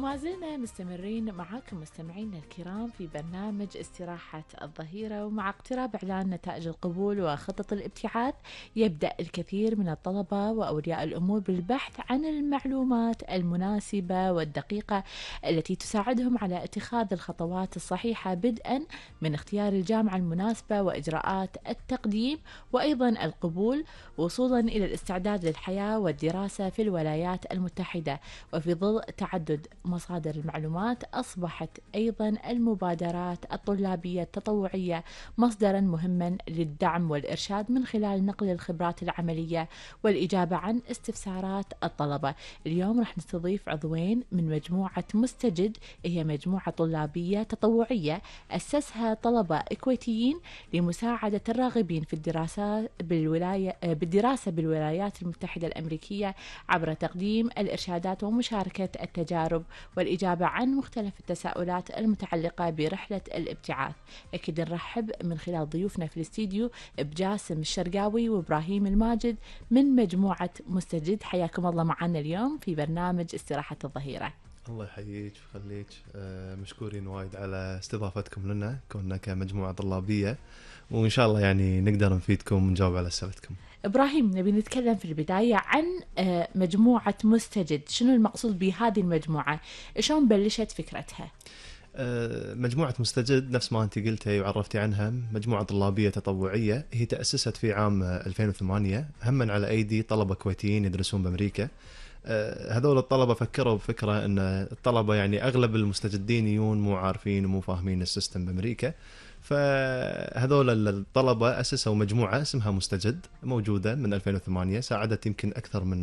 وما زلنا مستمرين معاكم مستمعينا الكرام في برنامج استراحة الظهيرة، ومع اقتراب إعلان نتائج القبول وخطط الابتعاث يبدأ الكثير من الطلبة وأولياء الأمور بالبحث عن المعلومات المناسبة والدقيقة التي تساعدهم على اتخاذ الخطوات الصحيحة، بدءا من اختيار الجامعة المناسبة وإجراءات التقديم وأيضا القبول، وصولا إلى الاستعداد للحياة والدراسة في الولايات المتحدة. وفي ظل تعدد مصادر المعلومات أصبحت أيضا المبادرات الطلابية التطوعية مصدرا مهما للدعم والإرشاد من خلال نقل الخبرات العملية والإجابة عن استفسارات الطلبة. اليوم رح نستضيف عضوين من مجموعة مستجد، هي مجموعة طلابية تطوعية أسسها طلبة كويتيين لمساعدة الراغبين في بالدراسة بالولايات المتحدة الأمريكية عبر تقديم الإرشادات ومشاركة التجارب والإجابة عن مختلف التساؤلات المتعلقة برحلة الابتعاث. أكيد نرحب من خلال ضيوفنا في الاستديو بجاسم الشرقاوي وإبراهيم الماجد من مجموعة مستجد. حياكم الله معنا اليوم في برنامج استراحة الظهيرة. الله يحييك ويخليك، مشكورين وايد على استضافتكم لنا كوننا كمجموعة طلابية، وإن شاء الله يعني نقدر نفيدكم ونجاوب على أسئلتكم. إبراهيم، نبي نتكلم في البداية عن مجموعة مستجد. شنو المقصود بهذه المجموعة؟ شلون بلشت فكرتها؟ مجموعة مستجد نفس ما أنت قلتي وعرفتي عنها، مجموعة طلابية تطوعية. هي تأسست في عام 2008 همًا على أيدي طلبة كويتيين يدرسون بأمريكا. هذول الطلبة فكروا بفكرة أن الطلبة يعني أغلب المستجدين يجون مو عارفين ومو فاهمين السيستم بأمريكا، فهذول الطلبة أسسوا مجموعة اسمها مستجد موجودة من 2008، ساعدت يمكن أكثر من